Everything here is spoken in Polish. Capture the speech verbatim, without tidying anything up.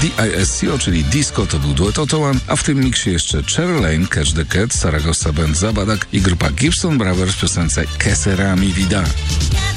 D I S C O, czyli Disco, to był duet Otto One, a w tym miksie jeszcze Cheryl Lane, Catch the Cat, Saragossa Band Zabadak i grupa Gibson Brothers w piosence Que Sera Mi Vida.